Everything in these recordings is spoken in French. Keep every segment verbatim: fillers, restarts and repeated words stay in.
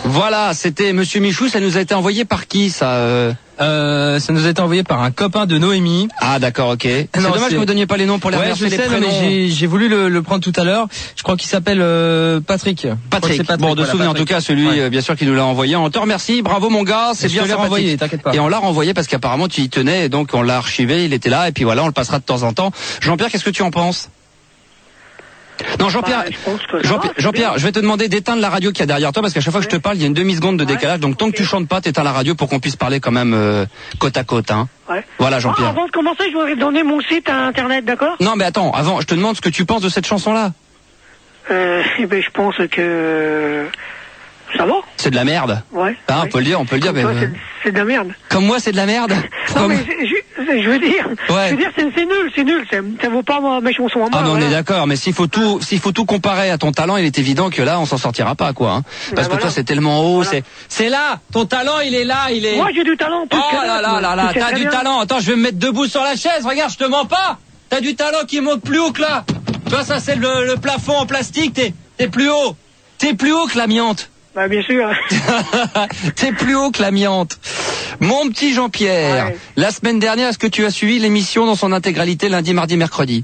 Voilà, c'était Monsieur Michou, ça nous a été envoyé par qui ça euh... Euh, ça nous a été envoyé par un copain de Noémie. Ah d'accord, ok. C'est non, dommage c'est... que vous donniez pas les noms pour les ouais, remercier, je sais, les prénoms. mais j'ai, j'ai voulu le, le prendre tout à l'heure. Je crois qu'il s'appelle euh, Patrick. Patrick. Patrick. Bon, de voilà, souvenir en tout cas, celui ouais. euh, bien sûr qui nous l'a envoyé. On te remercie, bravo mon gars, c'est bien sympathique. Renvoyé, t'inquiète pas. Et on l'a renvoyé parce qu'apparemment tu y tenais, et donc on l'a archivé, il était là, et puis voilà, on le passera de temps en temps. Jean-Pierre, qu'est-ce que tu en penses? Non, Jean-Pierre, bah, je pense que Jean-Pierre, va, Jean-Pierre, je vais te demander d'éteindre la radio qu'il y a derrière toi parce qu'à chaque fois que je te parle, il y a une demi-seconde de décalage. Donc tant okay. que tu chantes pas, t'éteins la radio pour qu'on puisse parler quand même euh, côte à côte. Hein. Ouais. Voilà, Jean-Pierre. Ah, avant de commencer, je voudrais donner mon site à internet, d'accord? Non, mais attends, avant, je te demande ce que tu penses de cette chanson-là. Euh, eh ben, je pense que ça va. C'est de la merde. Ouais. Ah, ouais. on peut le dire, on peut le dire. Comme mais... toi, c'est, c'est de la merde. Comme moi, c'est de la merde. Non, Comme... mais je, je veux dire, ouais. je veux dire, c'est, c'est nul, c'est nul. C'est, ça vaut pas mes chansons à moi. Ah, mais on voilà. est d'accord. Mais s'il faut tout, s'il faut tout comparer à ton talent, il est évident que là, on s'en sortira pas, quoi. Hein. Parce ben que voilà. toi, c'est tellement haut. Voilà. C'est, c'est là. Ton talent, il est là, il est. Moi, j'ai du talent. Plus oh que là là là là, t'as du bien. talent. Attends, je vais me mettre debout sur la chaise. Regarde, je te mens pas. T'as du talent qui monte plus haut que là. Tu vois, ça, c'est le, le plafond en plastique. T'es, t'es plus haut. T'es plus haut que l'amiante. Bah, bien sûr. T'es plus haut que l'amiante. Mon petit Jean-Pierre, ouais. La semaine dernière, est-ce que tu as suivi l'émission dans son intégralité lundi, mardi, mercredi?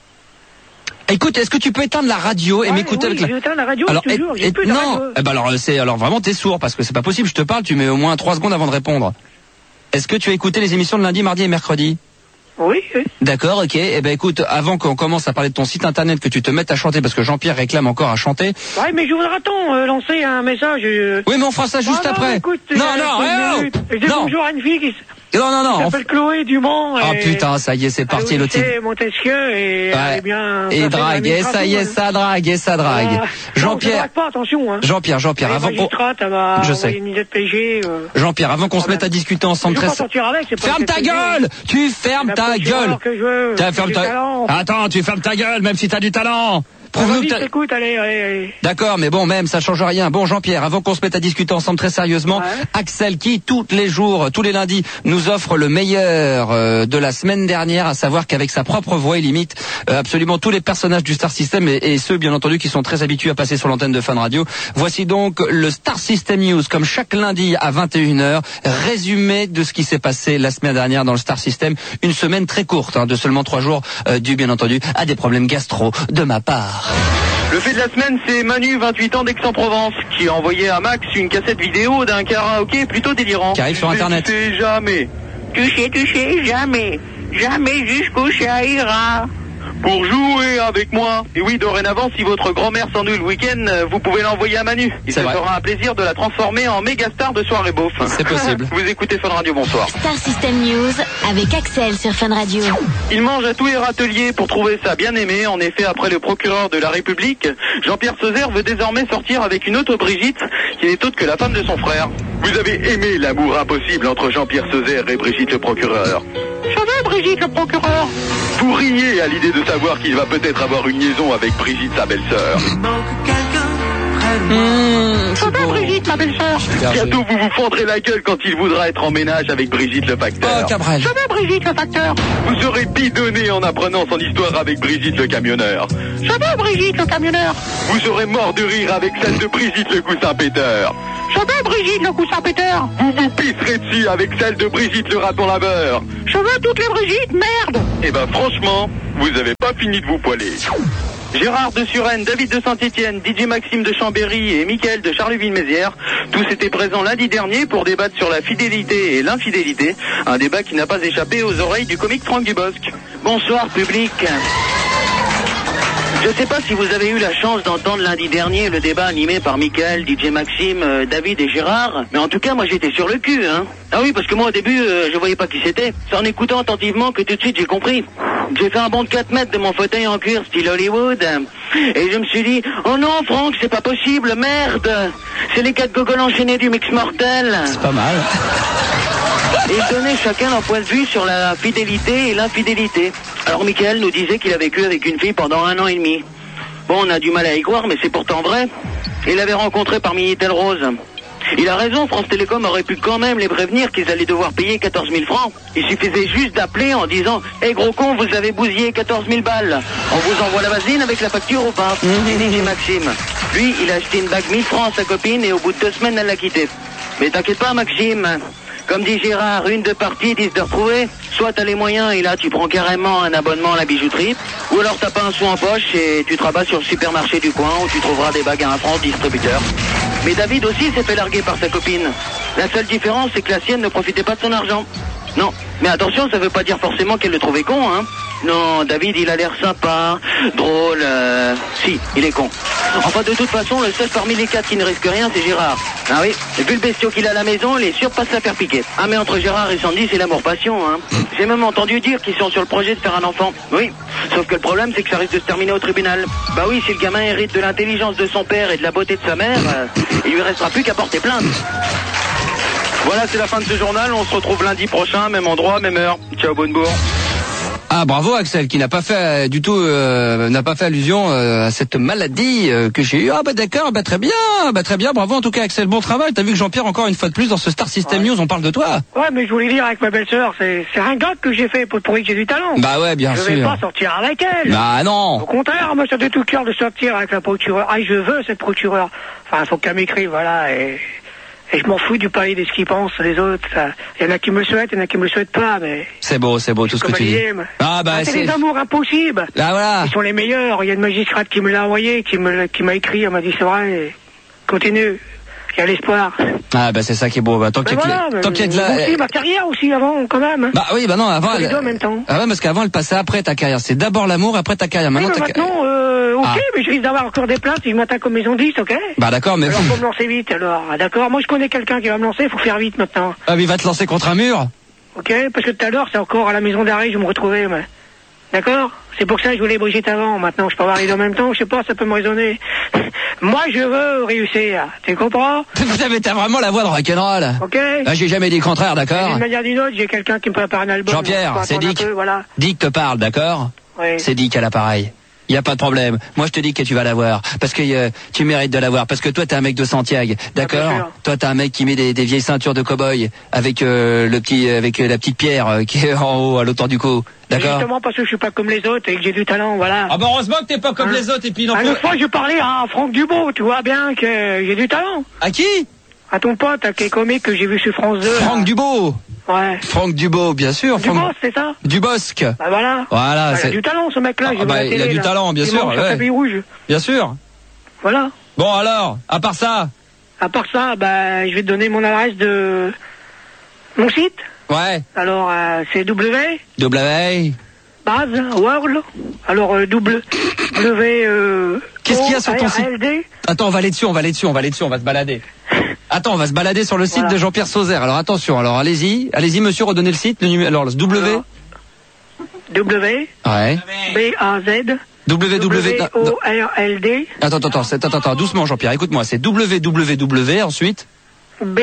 Écoute, est-ce que tu peux éteindre la radio et ouais, m'écouter oui, avec la... je vais éteindre la radio, alors, toujours. Et, J'ai et, plus de non, radio. eh ben alors c'est alors vraiment t'es sourd parce que c'est pas possible. Je te parle, tu mets au moins trois secondes avant de répondre. Est-ce que tu as écouté les émissions de lundi, mardi et mercredi? Oui, oui. D'accord, ok. Eh ben écoute, avant qu'on commence à parler de ton site internet, que tu te mettes à chanter parce que Jean-Pierre réclame encore à chanter. Ouais, mais je voudrais attends euh, lancer un message. Euh... Oui, mais on fera ça juste ah, après. Non, écoute, non, euh, non, euh, non, Je dis non. bonjour à une fille qui Non, non, non. s'appelle on... Chloé Dumont. Oh putain, ça y est, c'est parti, l'autre. C'est Montesquieu et ouais. elle est bien. Et drague, et ça y est, ça drague, et ça drague. Euh, Jean-Pierre. Non, pas, attention, hein. Jean-Pierre, Jean-Pierre, avant qu'on. Je sais. Une idée de P G. Euh... Jean-Pierre, avant qu'on voilà. se mette à discuter ensemble très. Avec, ferme ta gueule! Tu fermes ta gueule! Ferme ta... Attends, tu fermes ta gueule, même si t'as du talent! Prouve-nous que écoute, allez, allez, allez. D'accord, mais bon, même, ça change rien. Bon, Jean-Pierre, avant qu'on se mette à discuter ensemble très sérieusement, ouais. Axel, qui, tous les jours, tous les lundis, nous offre le meilleur euh, de la semaine dernière, à savoir qu'avec sa propre voix, il imite euh, absolument tous les personnages du Star System et, et ceux, bien entendu, qui sont très habitués à passer sur l'antenne de Fun Radio. Voici donc le Star System News, comme chaque lundi à vingt et une heures, résumé de ce qui s'est passé la semaine dernière dans le Star System. Une semaine très courte, hein, de seulement trois jours, euh, dû, bien entendu, à des problèmes gastro de ma part. Le fait de la semaine, c'est Manu, vingt-huit ans d'Aix-en-Provence, qui a envoyé à Max une cassette vidéo d'un karaoké plutôt délirant. Qui arrive sur Internet. Tu sais jamais. Tu sais, tu sais, jamais. Jamais jusqu'où ça ira. Pour jouer avec moi. Et oui, dorénavant, si votre grand-mère s'ennuie le week-end, vous pouvez l'envoyer à Manu. Il se fera un plaisir de la transformer en méga star de soirée beauf. C'est possible. Vous écoutez Fun Radio, bonsoir. Star System News avec Axel sur Fun Radio. Il mange à tous les râteliers pour trouver sa bien-aimée. En effet, après le procureur de la République, Jean-Pierre Sauzère veut désormais sortir avec une autre Brigitte, qui n'est autre que la femme de son frère. Vous avez aimé l'amour impossible entre Jean-Pierre Sauzère et Brigitte le procureur. Ça va, Brigitte le procureur? Vous riez à l'idée de savoir qu'il va peut-être avoir une liaison avec Brigitte, sa belle-sœur. Mmh, ça va, Brigitte, ma belle-sœur? Bientôt, vous vous fendrez la gueule quand il voudra être en ménage avec Brigitte le facteur. Oh, Cabrel. Ça va, Brigitte le facteur? Vous serez bidonné en apprenant son histoire avec Brigitte le camionneur. Ça va, Brigitte le camionneur? Vous serez mort de rire avec celle de Brigitte le coussin péteur. Ça va, Brigitte le coussin péteur? Vous vous pisserez dessus avec celle de Brigitte le raton laveur. Ça va, toutes les Brigitte, merde! Eh ben, franchement, vous avez pas fini de vous poiler. Gérard de Suresnes, David de Saint-Étienne, D J Maxime de Chambéry et Mickaël de Charleville-Mézières, tous étaient présents lundi dernier pour débattre sur la fidélité et l'infidélité, un débat qui n'a pas échappé aux oreilles du comique Franck Dubosc. Bonsoir public. Je ne sais pas si vous avez eu la chance d'entendre lundi dernier le débat animé par Mickaël, D J Maxime, euh, David et Gérard, mais en tout cas moi j'étais sur le cul, hein. Ah oui, parce que moi au début euh, je voyais pas qui c'était. C'est en écoutant attentivement que tout de suite j'ai compris. J'ai fait un bond de quatre mètres de mon fauteuil en cuir style Hollywood et je me suis dit oh non Franck, c'est pas possible, merde. C'est les quatre gogoles enchaînés du mix mortel. C'est pas mal. Et ils donnaient chacun leur point de vue sur la fidélité et l'infidélité. Alors Mickaël nous disait qu'il a vécu avec une fille pendant un an et demi. Bon, on a du mal à y croire, mais c'est pourtant vrai. Il l'avait rencontré par Minitel Rose. Il a raison, France Télécom aurait pu quand même les prévenir qu'ils allaient devoir payer quatorze mille francs. Il suffisait juste d'appeler en disant « Eh gros con, vous avez bousillé quatorze mille balles. On vous envoie la vasine avec la facture ou pas ?» D J Maxime. Lui, il a acheté une bague mille francs à sa copine et au bout de deux semaines, elle l'a quitté. Mais t'inquiète pas, Maxime. Comme dit Gérard, une de partie, dix de retrouver. Soit t'as les moyens et là tu prends carrément un abonnement à la bijouterie, ou alors t'as pas un sou en poche et tu te rabats sur le supermarché du coin où tu trouveras des bagues à un franc distributeur. Mais David aussi s'est fait larguer par sa copine. La seule différence, c'est que la sienne ne profitait pas de son argent. Non, mais attention, ça veut pas dire forcément qu'elle le trouvait con, hein. Non, David, il a l'air sympa, drôle, euh... si, il est con. Enfin, de toute façon, le seul parmi les quatre qui ne risque rien, c'est Gérard. Ah oui, vu le bestiau qu'il a à la maison, il est sûr de pas se la faire piquer. Ah, mais entre Gérard et Sandy, c'est l'amour-passion, hein. J'ai même entendu dire qu'ils sont sur le projet de faire un enfant. Oui, sauf que le problème, c'est que ça risque de se terminer au tribunal. Bah oui, si le gamin hérite de l'intelligence de son père et de la beauté de sa mère, euh, il lui restera plus qu'à porter plainte. Voilà, c'est la fin de ce journal. On se retrouve lundi prochain, même endroit, même heure. Ciao, Bonne-Bourg. Ah, bravo Axel, qui n'a pas fait euh, du tout, euh, n'a pas fait allusion euh, à cette maladie euh, que j'ai eue. Ah bah d'accord, bah très bien, bah très bien, bravo en tout cas Axel, bon travail. T'as vu que Jean-Pierre encore une fois de plus dans ce Star System ouais. News, on parle de toi. Ouais, mais je voulais dire avec ma belle-sœur, c'est c'est un gars que j'ai fait pour prouver que j'ai du talent. Bah ouais, bien je sûr. Je vais pas sortir avec elle. Bah non. Au contraire, moi ça de tout cœur de sortir avec la procureure. Ah, je veux cette procureure. Enfin, faut qu'elle m'écrive, voilà. Et... Et je m'en fous du palais de ce qu'ils pensent les autres. Il y en a qui me le souhaitent, il y en a qui me le souhaitent pas, mais... C'est beau, c'est beau, tout ce que tu dis. Ah bah ah, c'est des amours impossibles. Là voilà. Ils sont les meilleurs. Il y a une magistrate qui me l'a envoyé, qui me qui m'a écrit, elle m'a dit c'est vrai, continue. Il y a l'espoir. Ah bah c'est ça qui est beau. Bah, tant qu'il y a voilà, que tant qu'il y a de la... aussi, ma carrière aussi avant quand même. Bah oui, bah non, avant. Les deux en même temps. Ah ouais, parce qu'avant elle passait après ta carrière. C'est d'abord l'amour, après ta carrière. Maintenant, oui, mais ta... maintenant euh, ok, ah. mais je risque d'avoir encore des places si je m'attends comme maison dix, ok. Bah d'accord, mais... Alors faut me lancer vite alors. Ah, d'accord, moi je connais quelqu'un qui va me lancer, faut faire vite maintenant. Ah mais il va te lancer contre un mur. Ok, parce que tout à l'heure c'est encore à la maison d'arrêt, je me retrouvais, mais... D'accord? C'est pour ça que je voulais Brigitte avant. Maintenant, je peux avoir les deux en même temps. Je sais pas, ça peut me raisonner. Moi, je veux réussir. Tu comprends? Mais t'as vraiment la voix de rock'n'roll. Ok. Ah, j'ai jamais dit le contraire, d'accord? D'une manière ou d'une autre, j'ai quelqu'un qui me prépare un album. Jean-Pierre, c'est Dick. Voilà. Dick te parle, d'accord? Oui. C'est Dick à l'appareil. Il y a pas de problème. Moi, je te dis que tu vas l'avoir. Parce que euh, tu mérites de l'avoir. Parce que toi, t'es un mec de Santiago. D'accord? Ah, toi, t'es un mec qui met des, des vieilles ceintures de cow-boy avec euh, le petit, avec euh, la petite pierre euh, qui est en haut à l'auteur du cou. D'accord? Justement parce que je suis pas comme les autres et que j'ai du talent, voilà. Ah bah heureusement que t'es pas comme hein? les autres et puis non. Ah, une fois, je parlais à Franck Dubos. Tu vois bien que j'ai du talent. À qui? À ton pote, à quel comique que j'ai vu sur France deux. Franck Dubos. Ouais. Franck Dubos, bien sûr. Dubos, Franck... c'est ça? Dubosc. Bah voilà. Voilà. Bah, il a du talent, ce mec-là. Ah, bah, il télé, a du là. talent, bien il sûr. Ouais. Sur rouge. Bien sûr. Voilà. Bon alors, à part ça. À part ça, bah, je vais te donner mon adresse de mon site. Ouais. Alors, euh, c'est W. W. Base World. Alors euh, double W. Euh, Qu'est-ce qu'il y a sur ton site? L D. Attends, on va aller dessus, on va aller dessus, on va aller dessus, on va se balader. Attends, on va se balader sur le site voilà. de Jean-Pierre Sauzère. Alors attention, alors allez-y, allez-y monsieur, redonnez le site, le numéro. Alors le W. Alors, W. Ouais. B A Z. W W O R L D. Attends, attends, attends, attends, attends, doucement Jean-Pierre, écoute-moi, c'est W W W ensuite. B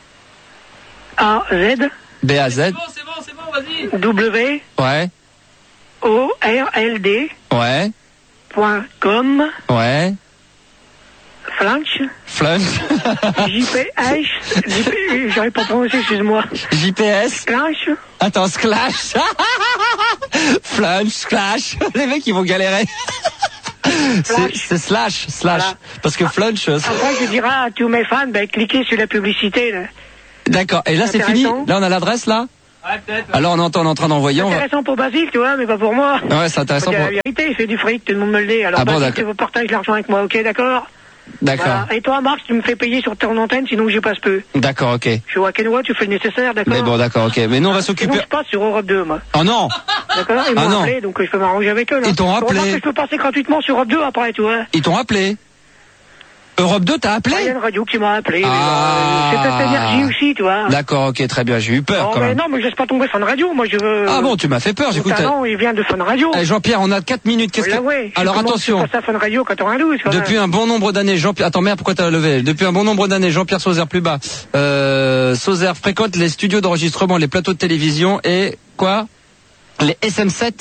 A Z. B A Z. C'est bon, c'est bon, c'est bon, vas-y. W. Ouais. O R L D. Ouais. Point com. Ouais. Flunch. Flunch. J P S. J P... J'arrive pas à prononcer, excuse-moi. J P S. Clash. Attends, Sklash. Flunch, Sklash. Les mecs, ils vont galérer. C'est, c'est slash, slash. Voilà. Parce que flunch. Après, je dirais à tous mes fans, ben, cliquez sur la publicité, là. D'accord. Et là, c'est, c'est fini? Là, on a l'adresse, là? Ouais, peut-être. Alors, on entend, on est en train d'envoyer. C'est intéressant va... pour Basile, tu vois, mais pas pour moi. Ouais, c'est intéressant pour... La vérité, il fait du fric, tout le monde me le dit. Alors, ah bon, Basile, tu veux partager l'argent avec moi, ok, d'accord? D'accord. Voilà. Et toi, Marc, tu me fais payer sur ton antenne, sinon j'y passe peu. D'accord, ok. Je suis à Kenwa, tu fais le nécessaire, d'accord? Mais bon, d'accord, ok. Mais nous, on va s'occuper. Sinon, je passe sur Europe deux, moi. Oh non! D'accord? Ils m'ont ah appelé, donc je peux m'arranger avec eux, là. Ils t'ont appelé? Que je peux passer gratuitement sur Europe deux après, tu vois. Ils t'ont appelé? Europe deux t'a appelé? Il y a une radio qui m'a appelé. Ah. C'est peut-être énergie aussi, tu vois. D'accord, ok, très bien. J'ai eu peur non, quand mais même. Non, mais je laisse pas tomber Fun Radio. Moi, je veux. Ah bon, tu m'as fait peur. J'écoute. Non, il vient de Fun Radio. Eh, Jean-Pierre, on a quatre minutes. Qu'est-ce que. Ouais, alors attention. Ça Fun Radio quatre-vingt-douze. Quand Depuis même. un bon nombre d'années, Jean-Pierre. Attends, merde, pourquoi t'as levé? Depuis un bon nombre d'années, Jean-Pierre Sauzère plus bas. Euh, Sauzère fréquente les studios d'enregistrement, les plateaux de télévision et quoi? Les S M sept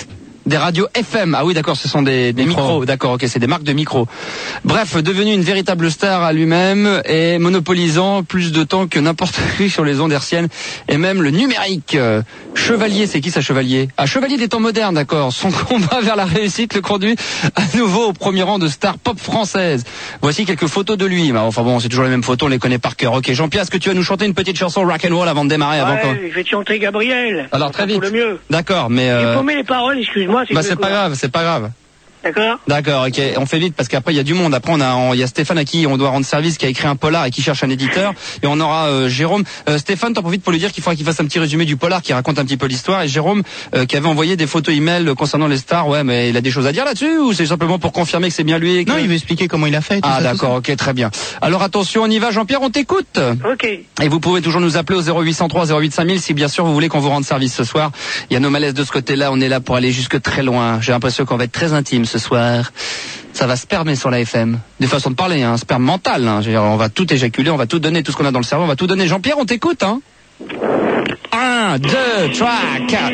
Des radios F M. Ah oui, d'accord, ce sont des, des micros. Micro. D'accord, ok, c'est des marques de micros. Bref, devenu une véritable star à lui-même et monopolisant plus de temps que n'importe qui sur les ondes hertziennes et même le numérique. Chevalier, c'est qui ça, Chevalier? Ah, Chevalier des temps modernes, d'accord. Son combat vers la réussite le conduit à nouveau au premier rang de star pop française. Voici quelques photos de lui. Enfin bon, c'est toujours les mêmes photos, on les connaît par cœur. Ok, Jean-Pierre, est-ce que tu vas nous chanter une petite chanson rock'n'roll avant de démarrer? Ouais, avant quoi je vais te chanter Gabriel. Alors très vite. Pour le mieux. D'accord, mais. Euh... Il faut mettre les paroles, excuse-moi. Bah c'est pas grave, c'est pas grave. D'accord. D'accord, ok. On fait vite parce qu'après il y a du monde. Après on a, on, il y a Stéphane à qui on doit rendre service, qui a écrit un polar et qui cherche un éditeur. Et on aura euh, Jérôme. Euh, Stéphane, t'en profites pour lui dire qu'il faudra qu'il fasse un petit résumé du polar qui raconte un petit peu l'histoire. Et Jérôme, euh, qui avait envoyé des photos email concernant les stars. Ouais, mais il a des choses à dire là-dessus ou c'est simplement pour confirmer que c'est bien lui? Que... Non, il veut expliquer comment il a fait. Tout ah ça, d'accord, ok, très bien. Alors attention, on y va. Jean-Pierre, on t'écoute. Ok. Et vous pouvez toujours nous appeler au zéro huit cent trois zéro huit cinq mille si bien sûr vous voulez qu'on vous rende service ce soir. Il y a nos malaises de ce côté-là. On est là pour aller jusque très loin. J'ai l'impression qu'on va être très intime ce soir. Ça va spermer sur la F M. Des façons de parler, hein, sperme mental. Hein. Je veux dire, on va tout éjaculer, on va tout donner, tout ce qu'on a dans le cerveau, on va tout donner. Jean-Pierre, on t'écoute, hein. Un, deux, trois, quatre.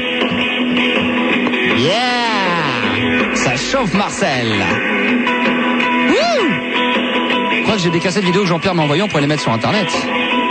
Yeah! Ça chauffe, Marcel. Wouh! Je crois que j'ai des cassettes vidéo que Jean-Pierre m'a envoyées, on pourrait les mettre sur Internet.